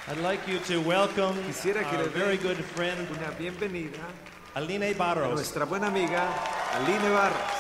I'd like you to welcome Quisiera que our le very den good friend, una bienvenida Aline a Barros. nuestra buena amiga Aline Barros.